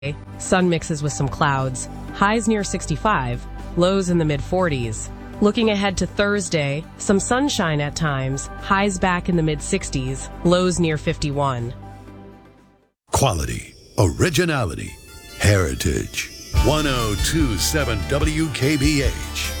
Sun mixes with some clouds, highs near 65, lows in the mid-40s. Looking ahead to Thursday, some sunshine at times, highs back in the mid-60s, lows near 51. Quality, originality, heritage. 1027 WKBH.